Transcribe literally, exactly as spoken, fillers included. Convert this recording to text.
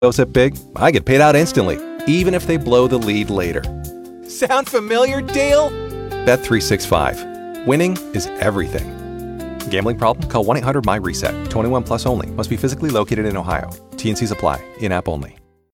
Those hit big, I get paid out instantly, even if they blow the lead later. Sound familiar, Dale? Bet three sixty-five. Winning is everything. Gambling problem? Call one eight hundred M Y RESET. twenty-one plus only. Must be physically located in Ohio. T N Cs apply. In-app only.